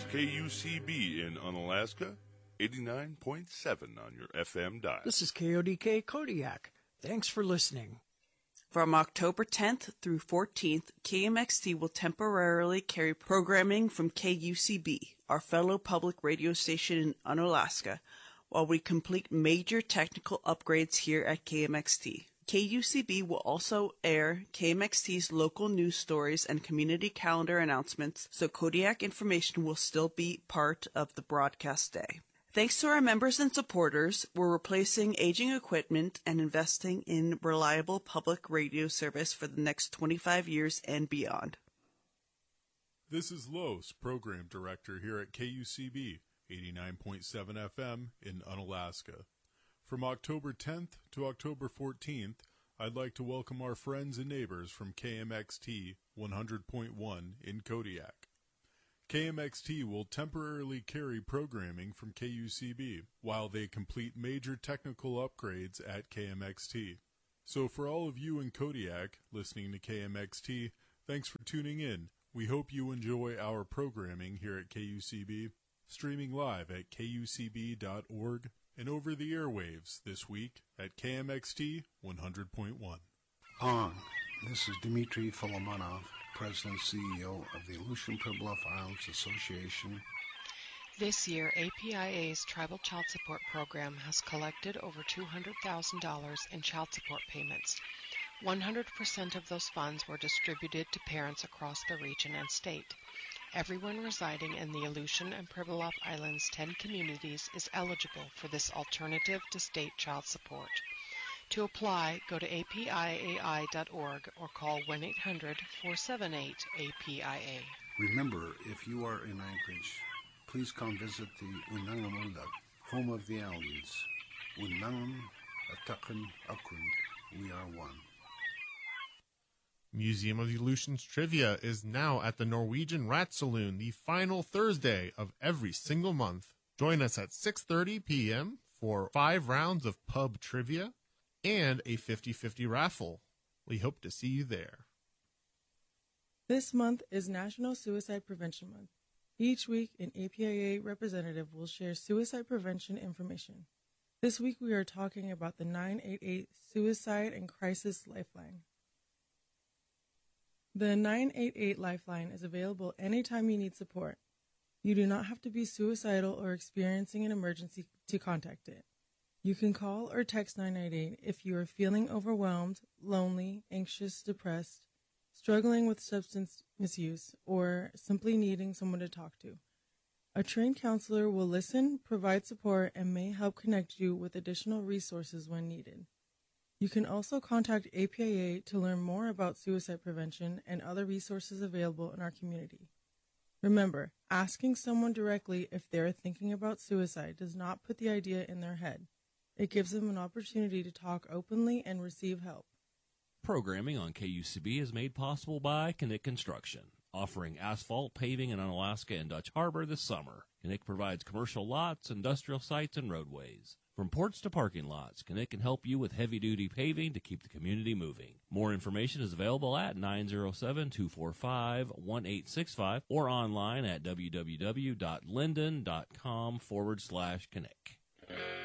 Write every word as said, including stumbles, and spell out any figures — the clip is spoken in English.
K U C B in Unalaska, eighty-nine point seven on your F M dial. This is K O D K Kodiak. Thanks for listening. From October tenth through fourteenth, K M X T will temporarily carry programming from K U C B, our fellow public radio station in Unalaska, while we complete major technical upgrades here at K M X T. K U C B will also air K M X T's local news stories and community calendar announcements, so Kodiak information will still be part of the broadcast day. Thanks to our members and supporters, we're replacing aging equipment and investing in reliable public radio service for the next twenty-five years and beyond. This is Los, Program Director here at K U C B, eighty-nine point seven F M in Unalaska. From October tenth to October fourteenth, I'd like to welcome our friends and neighbors from K M X T one hundred point one in Kodiak. K M X T will temporarily carry programming from K U C B while they complete major technical upgrades at K M X T. So for all of you in Kodiak listening to K M X T, thanks for tuning in. We hope you enjoy our programming here at K U C B, streaming live at K U C B dot org and over the airwaves this week at K M X T one hundred point one. On. This is Dmitry Folomonov, President and C E O of the Aleutian Pribilof Islands Association. This year, A P I A's Tribal Child Support Program has collected over two hundred thousand dollars in child support payments. one hundred percent of those funds were distributed to parents across the region and state. Everyone residing in the Aleutian and Pribilof Islands' ten communities is eligible for this alternative to state child support. To apply, go to A P I A I dot org or call one eight hundred, four seven eight, A P I A. Remember, if you are in Anchorage, please come visit the Unangamundag, home of the Aleutes. Unangam, Atakan, Akun, we are one. Museum of the Aleutians Trivia is now at the Norwegian Rat Saloon the final Thursday of every single month. Join us at six thirty p.m. for five rounds of pub trivia and a fifty-fifty raffle. We hope to see you there. This month is National Suicide Prevention Month. Each week, an A P I A representative will share suicide prevention information. This week, we are talking about the nine eight eight Suicide and Crisis Lifeline. The nine eight eight Lifeline is available anytime you need support. You do not have to be suicidal or experiencing an emergency to contact it. You can call or text nine eight eight if you are feeling overwhelmed, lonely, anxious, depressed, struggling with substance misuse, or simply needing someone to talk to. A trained counselor will listen, provide support, and may help connect you with additional resources when needed. You can also contact A P I A to learn more about suicide prevention and other resources available in our community. Remember, asking someone directly if they're thinking about suicide does not put the idea in their head. It gives them an opportunity to talk openly and receive help. Programming on K U C B is made possible by Knik Construction, offering asphalt paving in Unalaska and Dutch Harbor this summer. Knik provides commercial lots, industrial sites, and roadways. From ports to parking lots, Knik can help you with heavy-duty paving to keep the community moving. More information is available at nine oh seven, two four five, one eight six five or online at www.linden.com forward slash Knik.